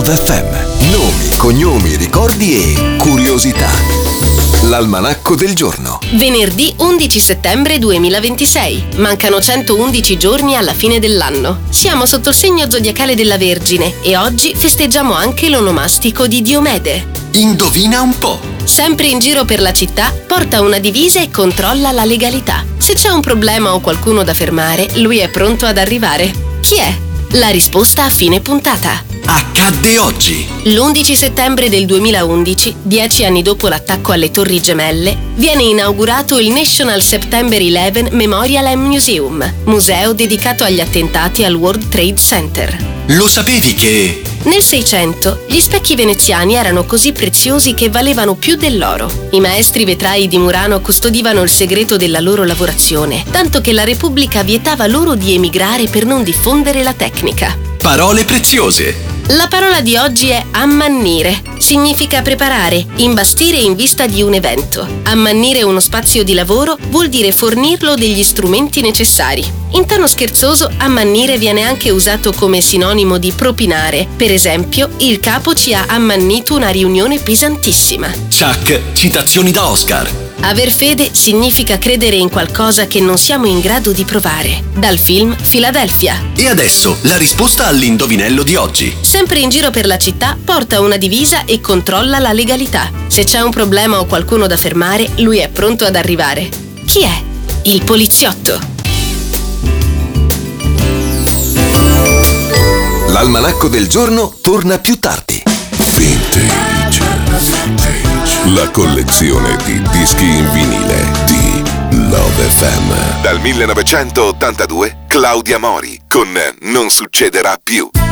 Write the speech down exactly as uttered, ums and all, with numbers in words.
F M. Nomi, cognomi, ricordi e curiosità. L'almanacco del giorno. Venerdì undici settembre duemilaventisei. Mancano centoundici giorni alla fine dell'anno. Siamo sotto il segno zodiacale della Vergine e oggi festeggiamo anche l'onomastico di Diomede. Indovina un po'. Sempre in giro per la città, porta una divisa e controlla la legalità. Se c'è un problema o qualcuno da fermare, lui è pronto ad arrivare. Chi è? La risposta a fine puntata. Accadde oggi. L'undici settembre del duemilaundici, dieci anni dopo l'attacco alle Torri Gemelle, viene inaugurato il National September eleven Memorial and Museum, museo dedicato agli attentati al World Trade Center. Lo sapevi che... Nel Seicento, gli specchi veneziani erano così preziosi che valevano più dell'oro. I maestri vetrai di Murano custodivano il segreto della loro lavorazione, tanto che la Repubblica vietava loro di emigrare per non diffondere la tecnica. Parole preziose. La parola di oggi è ammannire. Significa preparare, imbastire in vista di un evento. Ammannire uno spazio di lavoro vuol dire fornirlo degli strumenti necessari. In tono scherzoso, ammannire viene anche usato come sinonimo di propinare. Per esempio, il capo ci ha ammannito una riunione pesantissima. Chuck, citazioni da Oscar. Aver fede significa credere in qualcosa che non siamo in grado di provare. Dal film Philadelphia. E adesso la risposta all'indovinello di oggi. Sempre in giro per la città, porta una divisa e controlla la legalità. Se c'è un problema o qualcuno da fermare, lui è pronto ad arrivare. Chi è? Il poliziotto. L'almanacco del giorno torna più tardi. Vintage. Vintage. La collezione di dischi in vinile di Love F M. Dal millenovecentottantadue Claudia Mori con Non succederà più.